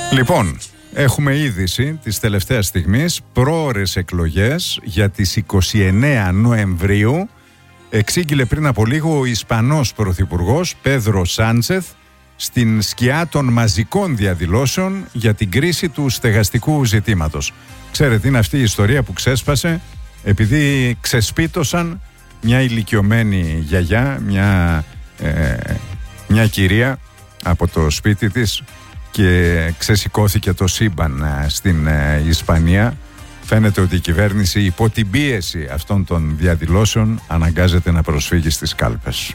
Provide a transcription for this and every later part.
Λοιπόν, έχουμε είδηση της τελευταίας στιγμής, πρόωρες εκλογές για τις 29 Νοεμβρίου. Εξήγηλε πριν από λίγο ο Ισπανός Πρωθυπουργός Πέδρο Σάντσεθ στην σκιά των μαζικών διαδηλώσεων για την κρίση του στεγαστικού ζητήματος. Ξέρετε, είναι αυτή η ιστορία που ξέσπασε επειδή ξεσπίτωσαν μια ηλικιωμένη γιαγιά, μια κυρία από το σπίτι της και ξεσηκώθηκε το σύμπαν στην Ισπανία. Φαίνεται ότι η κυβέρνηση υπό την πίεση αυτών των διαδηλώσεων αναγκάζεται να προσφύγει στις κάλπες.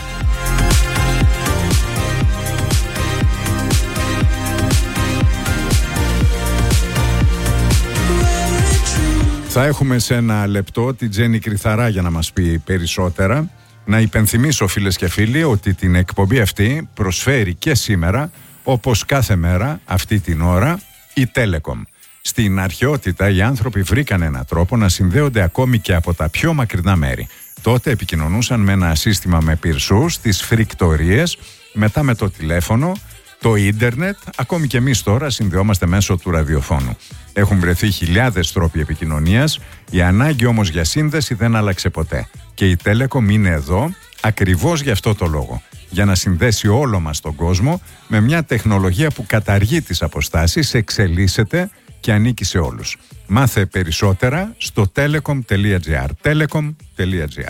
Θα έχουμε σε ένα λεπτό την Τζέννη Κρυθαρά για να μας πει περισσότερα. Να υπενθυμίσω, φίλες και φίλοι, ότι την εκπομπή αυτή προσφέρει και σήμερα, όπως κάθε μέρα αυτή την ώρα, η Telecom. Στην αρχαιότητα οι άνθρωποι βρήκαν έναν τρόπο να συνδέονται ακόμη και από τα πιο μακρινά μέρη. Τότε επικοινωνούσαν με ένα σύστημα με πυρσούς, τις φρικτορίες, μετά με το τηλέφωνο, το ίντερνετ, ακόμη και εμείς τώρα συνδεόμαστε μέσω του ραδιοφώνου. Έχουν βρεθεί χιλιάδες τρόποι επικοινωνίας, η ανάγκη όμως για σύνδεση δεν άλλαξε ποτέ. Και η Telecom είναι εδώ ακριβώς γι' αυτό το λόγο. Για να συνδέσει όλο μας τον κόσμο με μια τεχνολογία που καταργεί τις αποστάσεις, εξελίσσεται και ανήκει σε όλους. Μάθε περισσότερα στο telecom.gr. telecom.gr.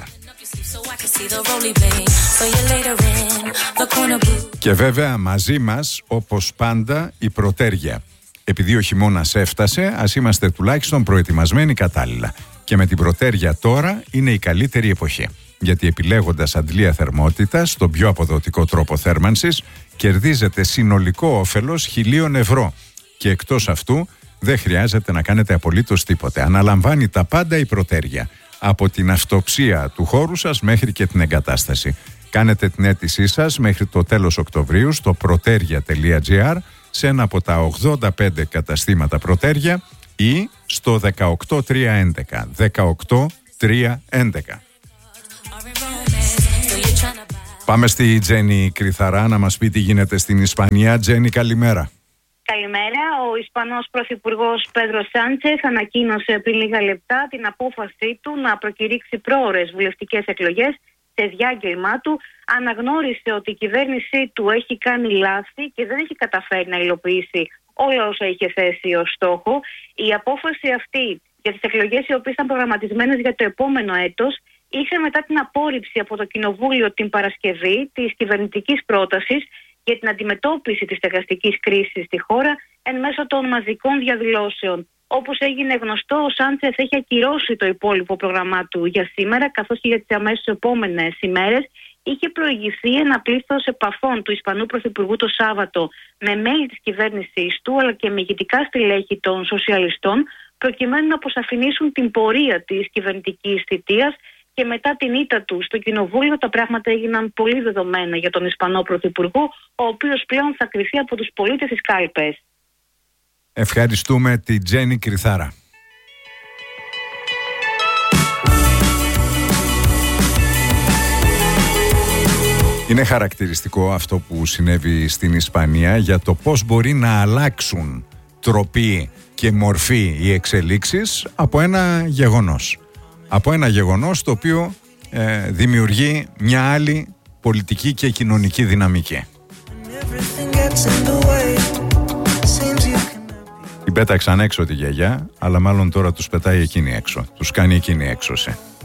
Και βέβαια μαζί μας, όπως πάντα, η Πρωτέργεια. Επειδή ο χειμώνας έφτασε, ας είμαστε τουλάχιστον προετοιμασμένοι κατάλληλα. Και με την Πρωτέργεια τώρα είναι η καλύτερη εποχή. Γιατί επιλέγοντας αντλία θερμότητας, τον πιο αποδοτικό τρόπο θέρμανσης, κερδίζετε συνολικό όφελος 1.000 ευρώ. Και εκτός αυτού, δεν χρειάζεται να κάνετε απολύτως τίποτε. Αναλαμβάνει τα πάντα η Πρωτέργεια. Από την αυτοψία του χώρου σας μέχρι και την εγκατάσταση. Κάνετε την αίτησή σας μέχρι το τέλος Οκτωβρίου στο protergia.gr, σε ένα από τα 85 καταστήματα Πρωτέργεια ή στο 18311. 18311. Πάμε στη Τζέννη Κρυθαρά να μας πει τι γίνεται στην Ισπανία. Τζέννη, καλημέρα. Καλημέρα. Ο Ισπανός Πρωθυπουργός Πέδρο Σάντσεθ ανακοίνωσε πριν λίγα λεπτά την απόφασή του να προκηρύξει πρόωρες βουλευτικές εκλογές. Σε διάγγελμά του αναγνώρισε ότι η κυβέρνησή του έχει κάνει λάθη και δεν έχει καταφέρει να υλοποιήσει όλα όσα είχε θέσει ως στόχο. Η απόφαση αυτή για τις εκλογές, οι οποίες ήταν προγραμματισμένες για το επόμενο έτος, ήρθε μετά την απόρριψη από το Κοινοβούλιο την Παρασκευή της κυβερνητικής πρότασης για την αντιμετώπιση της στεγαστικής κρίσης στη χώρα εν μέσω των μαζικών διαδηλώσεων. Όπως έγινε γνωστό, ο Σάντσεθ έχει ακυρώσει το υπόλοιπο πρόγραμμά του για σήμερα, καθώς και για τις αμέσως επόμενες ημέρες. Είχε προηγηθεί ένα πλήθος επαφών του Ισπανού Πρωθυπουργού το Σάββατο με μέλη της κυβέρνησής του, αλλά και με ηγετικά στελέχη των σοσιαλιστών, προκειμένου να αποσαφηνίσουν την πορεία της κυβερνητικής θητείας. Και μετά την ήττα του στο Κοινοβούλιο, τα πράγματα έγιναν πολύ δεδομένα για τον Ισπανό Πρωθυπουργό, ο οποίος πλέον θα κριθεί από τους πολίτες στις κάλπες. Ευχαριστούμε τη Τζέννη Κρυθάρα. Είναι χαρακτηριστικό αυτό που συνέβη στην Ισπανία για το πώς μπορεί να αλλάξουν τροπή και μορφή οι εξελίξεις από ένα γεγονός. Από ένα γεγονός το οποίο δημιουργεί μια άλλη πολιτική και κοινωνική δυναμική. Την πέταξαν έξω τη γιαγιά, αλλά μάλλον τώρα τους πετάει εκείνη έξω. Τους κάνει εκείνη έξωση.